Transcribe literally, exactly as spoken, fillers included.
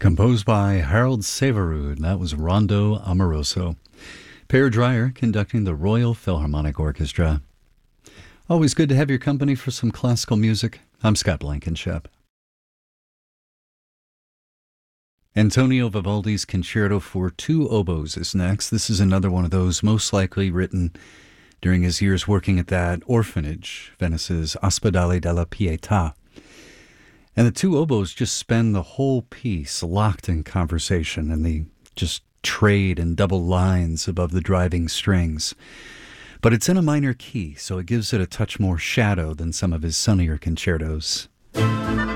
Composed by Harold Severud, that was Rondo Amoroso. Per Dreyer conducting the Royal Philharmonic Orchestra. Always good to have your company for some classical music. I'm Scott Blankenship. Antonio Vivaldi's Concerto for Two Oboes is next. This is another one of those most likely written during his years working at that orphanage, Venice's Ospedale della Pietà. And the two oboes just spend the whole piece locked in conversation, and they just trade in double lines above the driving strings. But it's in a minor key, so it gives it a touch more shadow than some of his sunnier concertos.